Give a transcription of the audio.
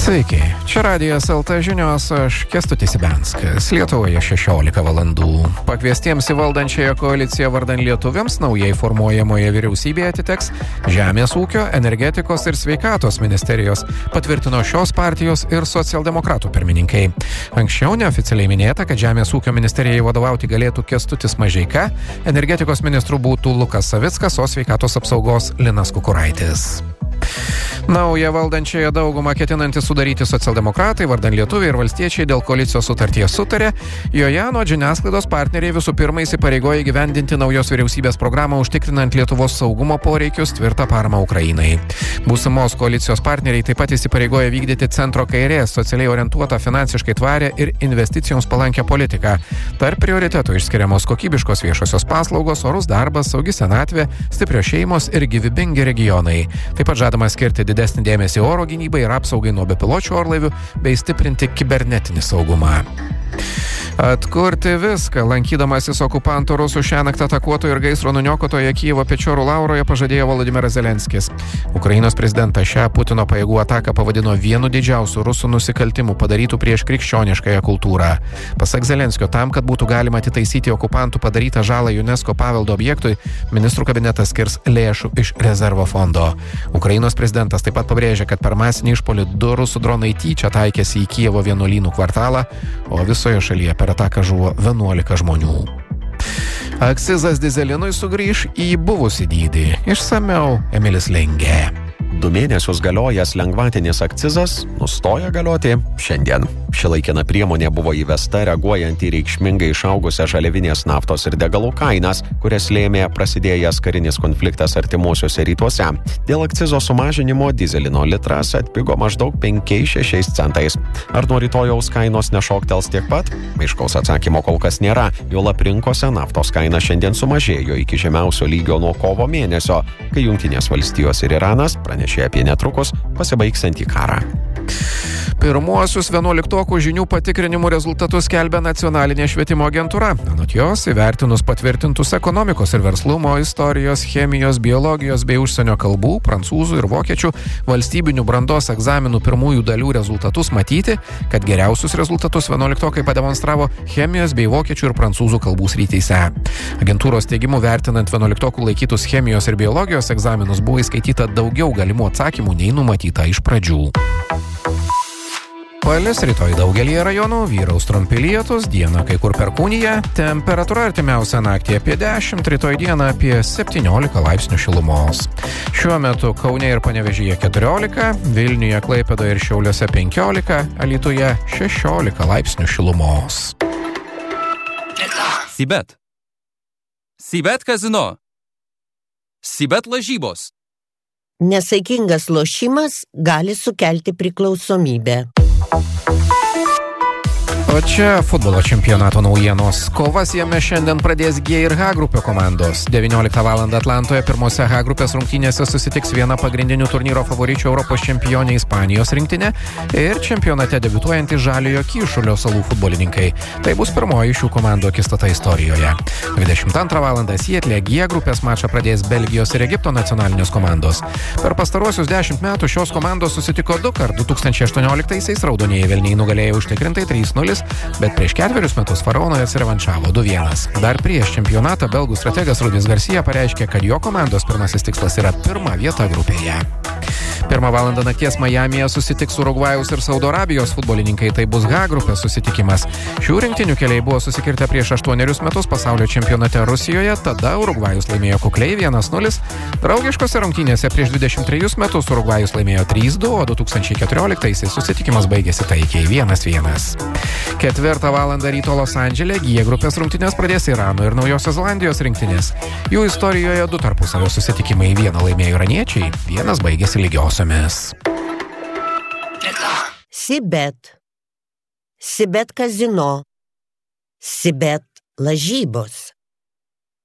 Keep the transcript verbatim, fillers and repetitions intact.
Sveiki, čia Radijas L T žinios, aš Kęstutis Ibenskas. Lietuvoje šešiolika valandų. Pakviestiems į valdančiąją koaliciją vardan lietuviams naujai formuojamoje vyriausybėje atiteks Žemės ūkio, energetikos ir sveikatos ministerijos, patvirtino šios partijos ir socialdemokratų pirmininkai. Anksčiau neoficialiai minėta, kad Žemės ūkio ministerijai vadovauti galėtų Kęstutis Mažeika, energetikos ministrų būtų Lukas Savickas, o sveikatos apsaugos Linas Kukuraitis. Naują valdančiąją daugumą ketinantys sudaryti socialdemokratai, vardan lietuviai ir valstiečiai dėl koalicijos sutarties sutarė. Joje anot žiniasklaidos partneriai visų pirma įsipareigoja įgyvendinti naujos vyriausybės programą užtikrinant Lietuvos saugumo poreikius, tvirtą paramą Ukrainai. Būsimos koalicijos partneriai taip pat įsipareigoja vykdyti centro kairės, socialiai orientuotą, finansiškai tvarę ir investicijoms palankę politiką. Tarp prioritetų išskiriamos kokybiškos viešosios paslaugos, orus darbas, saugi senatvė, stiprios šeimos ir gyvybingi regionai. Taip pat žadama skirti didesnį dėmesį oro gynybai ir apsaugai nuo bepiločių orlaivių bei stiprinti kibernetinį saugumą. Atkurti viską, lankydamasis okupantų rusų šiąnakt atakuoto ir gaisro nuniokotoje Kijevo Pečorų Lauroje pažadėjo Volodymyras Zelenskis. Ukrainos prezidentas šią Putino pajėgų ataką pavadino vienu didžiausių rusų nusikaltimų padarytų prieš krikščioniškąją kultūrą. Pasak Zelenskio, tam, kad būtų galima atitaisyti okupantų padarytą žalą UNESCO paveldo objektui, ministrų kabinetas skirs lėšų iš rezervo fondo. Ukrainos prezidentas taip pat pabrėžė, kad per masinį išpuolį du rusų dronai tyčia taikėsi į Kijevo vienuolynų kvartalą, o visoje šalyje per ataką žuvo vienuolika žmonių. Akcizas dyzelinui sugrįš į buvusį dydį. Išsamiau Emilis Lengė. Du mėnesius galiojęs lengvatinis akcizas nustoja galioti šiandien. Ši laikina priemonė buvo įvesta reaguojant į reikšmingai išaugusią žaliavinės naftos ir degalų kainas, kurias lėmė prasidėjęs karinis konfliktas artimuosiuose rytuose. Dėl akcizo sumažinimo dyzelino litras atpigo maždaug penkiais šešiais centais. Ar nuo rytojaus kainos nešoktels tiek pat? Aiškaus atsakymo kol kas nėra. Juolab rinkose naftos kaina šiandien sumažėjo iki žemiausio lygio nuo kovo mėnesio, kai Jungtinės valstijos ir Iranas pranešė apie netrukus pasibaigsiantį karą. Pirmuosius vienuoliktokų žinių patikrinimų rezultatus skelbia Nacionalinė švietimo agentūra. Anot jos, įvertinus patvirtintus ekonomikos ir verslumo, istorijos, chemijos, biologijos bei užsienio kalbų, prancūzų ir vokiečių valstybinių brandos egzaminų pirmųjų dalių rezultatus matyti, kad geriausius rezultatus vienuoliktokai pademonstravo chemijos bei vokiečių ir prancūzų kalbų srityse. Agentūros teigimu, vertinant vienuoliktokų laikytus chemijos ir biologijos egzaminus, buvo įskaityta daugiau galimų atsakymų nei numatyta iš pradžių. Palis rytoj daugelį rajonų, vyraus trumpi lietūs, dieną kai kur perkūnija, temperatūra artimiausią naktį apie dešimt, rytoj dieną apie septyniolika laipsnių šilumos. Šiuo metu Kaune ir Panevėžyje keturiolika, Vilniuje, Klaipėdoje ir Šiauliuose penkiolika, Alytuje šešiolika laipsnių šilumos. Sibet. Sibet kazino. Sibet lažybos. Nesaikingas lošimas gali sukelti priklausomybę. O čia futbolo čempionato naujienos. Kovas jame šiandien pradės G ir H grupio komandos. devynioliktą valandą Atlantoje pirmose H grupės rungtynėse susitiks viena pagrindinių turnyro favoričių Europos čempionė Ispanijos rinktinė ir čempionate debiutuojantys Žaliojo Kyšulio salų futbolininkai. Tai bus pirmoji šių komandų akistata istorijoje. dvidešimt antrą valandą Sietle G grupės mačą pradės Belgijos ir Egipto nacionalinės komandos. Per pastaruosius dešimt metų šios komandos susitiko du kart. du tūkstančiai aštuonioliktaisiais raudonieji velniai nugalėjo užtikrintai trys nulis, bet prieš ketverius metus faraonai atsirevanšavo du vienas. Dar prieš čempionatą belgų strategas Rudis Garcia pareiškė, kad jo komandos pirmasis tikslas yra pirma vieta grupėje. Pirmą valandą nakties Majamyje susitiks Urugvajaus ir Saudo Arabijos futbolininkai, tai bus H grupės susitikimas. Šių rinktinių keliai buvo susikirtę prieš aštuonerius metus pasaulio čempionate Rusijoje, tada Urugvajus laimėjo kukliai vienas nulis. Draugiškose rungtynėse prieš dvidešimt trejus metus Urugvajus laimėjo trys du, o du tūkstančiai keturioliktaisiais susitikimas baigėsi taikiai vienas vienas. Ketvirtą valandą ryto Los Andžele G grupės rungtynės pradės Irano ir Naujosios Zelandijos rinktinės. Jų istorijoje du tarpusavio susitikimai, vieną laimėjo iraniečiai, vienas baigėsi lygiosiomis. Sibet. Sibet kazino. Sibet lažybos.